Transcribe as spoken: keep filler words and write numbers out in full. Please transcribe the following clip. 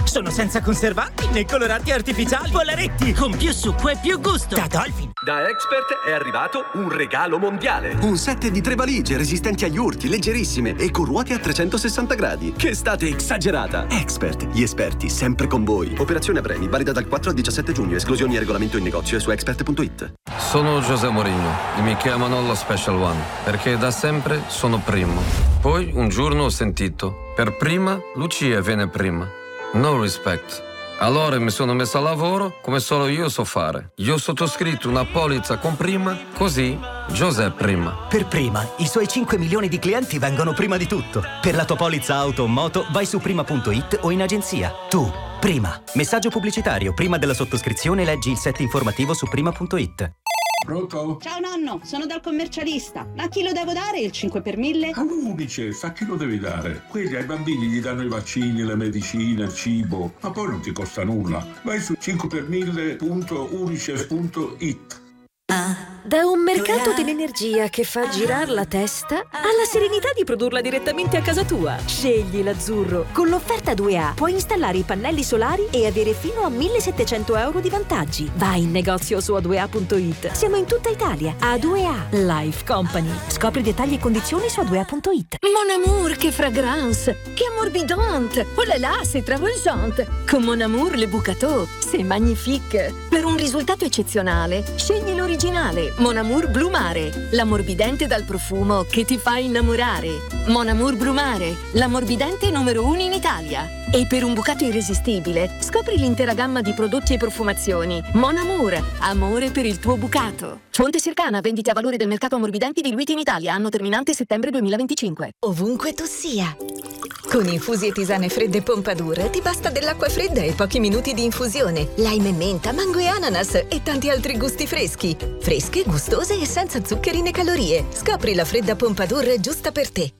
Sono senza conservanti né coloranti artificiali. Polaretti con più succo e più gusto. Da Dolphin. Da Expert è arrivato un regalo mondiale. Un set di tre valigie resistenti agli urti, leggerissime e con ruote a trecentosessanta gradi. Che estate esagerata! Expert, gli esperti sempre con voi. Operazione a premi, valida dal quattro al diciassette giugno. Esclusioni e regolamento in negozio e su expert punto it. Sono José Mourinho e mi chiamano lo Special One perché da sempre sono primo. Poi un giorno ho sentito: per prima Lucia viene prima. No respect. Allora mi sono messo a lavoro come solo io so fare. Io ho sottoscritto una polizza con prima, così José prima. Per prima, i suoi cinque milioni di clienti vengono prima di tutto. Per la tua polizza auto o moto vai su prima punto it o in agenzia. Tu, prima. Messaggio pubblicitario. Prima della sottoscrizione leggi il set informativo su prima punto it. Pronto? Ciao nonno, sono dal commercialista. A chi lo devo dare il cinque per mille? All'Unicef, a chi lo devi dare? Quelli ai bambini gli danno i vaccini, la medicina, il cibo, ma poi non ti costa nulla. Vai su cinque per mille punto unicef punto it. Da un mercato dell'energia che fa girare la testa alla serenità di produrla direttamente a casa tua. Scegli l'azzurro. Con l'offerta due A puoi installare i pannelli solari e avere fino a millesettecento euro di vantaggi. Vai in negozio su a due a punto it. Siamo in tutta Italia. A due A Life Company. Scopri dettagli e condizioni su a due a punto it. Mon amour, che fragrance! Che ammorbidante! Oh là là, c'est travolgente! Con Mon amour le bucato, c'est magnifique! Per un risultato eccezionale, scegli l'originale Mon amour Blu Mare, l'ammorbidente dal profumo che ti fa innamorare. Mon amour Blu Mare, l'ammorbidente numero uno in Italia. E per un bucato irresistibile, scopri l'intera gamma di prodotti e profumazioni. Mon amour, amore per il tuo bucato. Fonte Circana, vendite a valore del mercato ammorbidenti diluiti in Italia, anno terminante settembre duemilaventicinque. Ovunque tu sia. Con infusi e tisane fredde Pompadour ti basta dell'acqua fredda e pochi minuti di infusione. Lime e menta, mango e ananas e tanti altri gusti freschi. Fresche, gustose e senza zuccheri né calorie. Scopri la fredda Pompadour giusta per te.